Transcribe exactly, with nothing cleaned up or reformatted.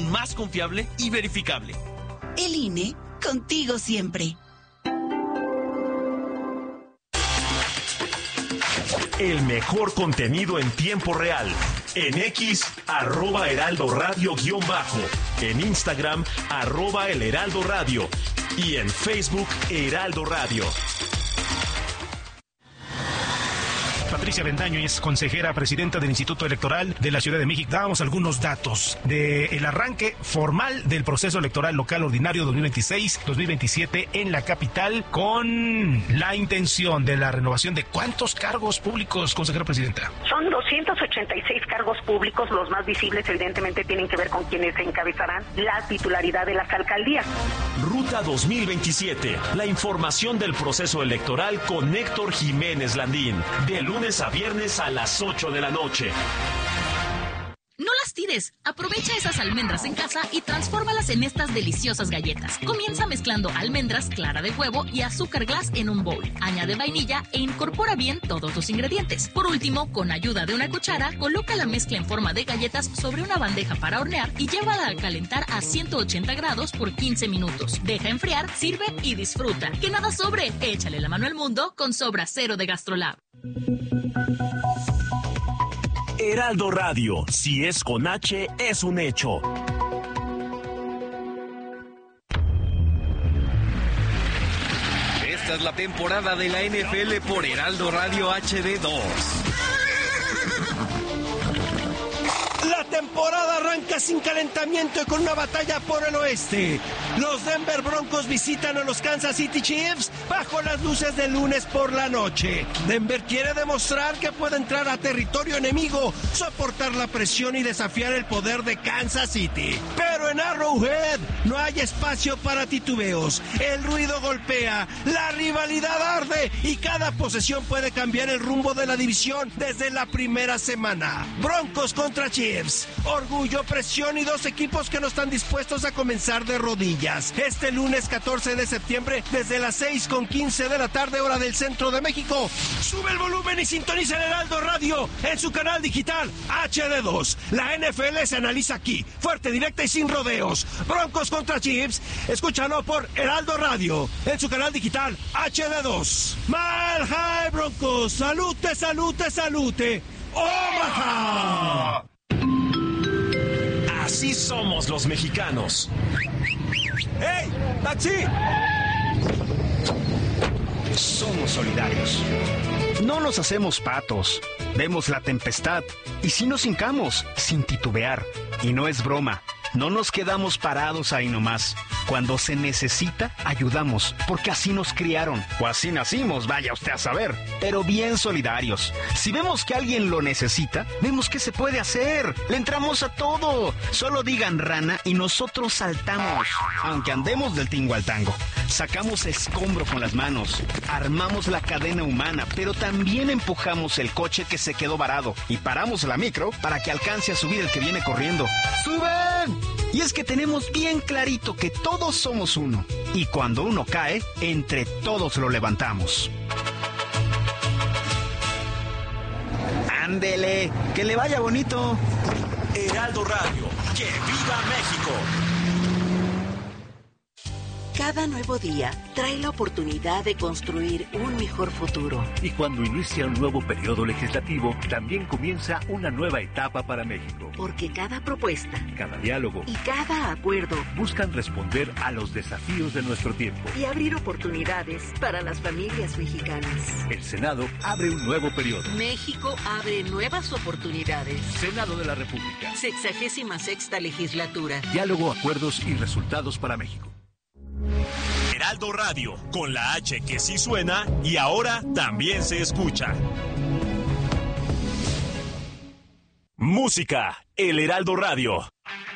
más confiable y verificable. El I N E, contigo siempre. El mejor contenido en tiempo real. En X, arroba Heraldo Radio guión bajo. En Instagram, arroba El Heraldo Radio. Y en Facebook, Heraldo Radio. Patricia Bendaño es consejera presidenta del Instituto Electoral de la Ciudad de México. Dábamos algunos datos del arranque formal del proceso electoral local ordinario dos mil veintiséis dos mil veintisiete en la capital, con la intención de la renovación de ¿cuántos cargos públicos, consejera presidenta? Son doscientos ochenta y seis cargos públicos. Los más visibles evidentemente tienen que ver con quienes encabezarán la titularidad de las alcaldías. Ruta dos mil veintisiete, la información del proceso electoral con Héctor Jiménez Landín, de lunes a viernes a las ocho de la noche. No las tires. Aprovecha esas almendras en casa y transfórmalas en estas deliciosas galletas. Comienza mezclando almendras, clara de huevo y azúcar glass en un bowl. Añade vainilla e incorpora bien todos los ingredientes. Por último, con ayuda de una cuchara, coloca la mezcla en forma de galletas sobre una bandeja para hornear y llévala a calentar a ciento ochenta grados por quince minutos. Deja enfriar, sirve y disfruta. Que nada sobre. Échale la mano al mundo con Sobra Cero de GastroLab. Heraldo Radio, si es con H, es un hecho. Esta es la temporada de la N F L por Heraldo Radio H D dos. La temporada arranca sin calentamiento y con una batalla por el oeste. Los Denver Broncos visitan a los Kansas City Chiefs bajo las luces del lunes por la noche. Denver quiere demostrar que puede entrar a territorio enemigo, soportar la presión y desafiar el poder de Kansas City. Pero en Arrowhead no hay espacio para titubeos. El ruido golpea, la rivalidad arde y cada posesión puede cambiar el rumbo de la división desde la primera semana. Broncos contra Chiefs. Orgullo, presión y dos equipos que no están dispuestos a comenzar de rodillas. Este lunes catorce de septiembre, desde las seis con quince de la tarde, hora del centro de México. Sube el volumen y sintoniza el Heraldo Radio en su canal digital H D dos. La N F L se analiza aquí, fuerte, directa y sin rodeos. Broncos contra Chiefs, escúchalo por Heraldo Radio en su canal digital H D dos. Mile High Broncos, salute, salute, salute. ¡Omaha! Así somos los mexicanos. ¡Hey! ¡Taxi! Somos solidarios. No nos hacemos patos. Vemos la tempestad y sí nos hincamos, sin titubear. Y no es broma. No nos quedamos parados ahí nomás. Cuando se necesita, ayudamos, porque así nos criaron. O así nacimos, vaya usted a saber. Pero bien solidarios. Si vemos que alguien lo necesita, vemos qué se puede hacer. Le entramos a todo. Solo digan rana y nosotros saltamos. Aunque andemos del tingo al tango. Sacamos escombro con las manos. Armamos la cadena humana, pero también empujamos el coche que se quedó varado. Y paramos la micro para que alcance a subir el que viene corriendo. ¡Suben! Y es que tenemos bien clarito que todos somos uno. Y cuando uno cae, entre todos lo levantamos. ¡Ándele! ¡Que le vaya bonito! Heraldo Radio, ¡que viva México! Cada nuevo día trae la oportunidad de construir un mejor futuro. Y cuando inicia un nuevo periodo legislativo, también comienza una nueva etapa para México. Porque cada propuesta, cada diálogo y cada acuerdo buscan responder a los desafíos de nuestro tiempo y abrir oportunidades para las familias mexicanas. El Senado abre un nuevo periodo. México abre nuevas oportunidades. Senado de la República. Sexagésima sexta legislatura. Diálogo, acuerdos y resultados para México. Heraldo Radio, con la H que sí suena y ahora también se escucha. Música, el Heraldo Radio.